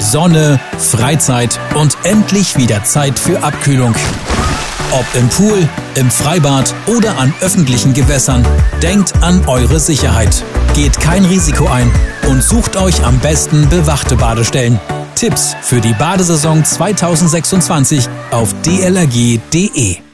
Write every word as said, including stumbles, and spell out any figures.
Sonne, Freizeit und endlich wieder Zeit für Abkühlung. Ob im Pool, im Freibad oder an öffentlichen Gewässern, denkt an eure Sicherheit. Geht kein Risiko ein und sucht euch am besten bewachte Badestellen. Tipps für die Badesaison zweitausendsechsundzwanzig auf d l r g punkt d e.